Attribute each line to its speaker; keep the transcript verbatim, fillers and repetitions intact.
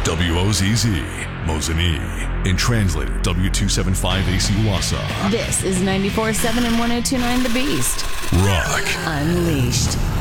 Speaker 1: W O Z Z, Mosinee. And translated W two seventy-five A C Wausau.
Speaker 2: This is ninety-four point seven and one oh two point nine The Beast.
Speaker 1: Rock
Speaker 2: Unleashed.